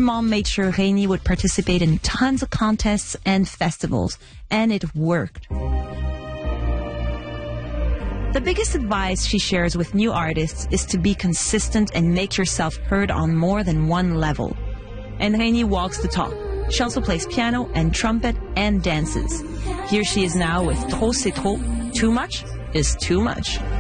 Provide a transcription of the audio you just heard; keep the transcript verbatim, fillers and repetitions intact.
mom made sure Rénie would participate in tons of contests and festivals, and it worked. The biggest advice she shares with new artists is to be consistent and make yourself heard on more than one level. And Rénie walks the talk. She also plays piano and trumpet and dances. Here she is now with Trop c'est trop. Too much is too much.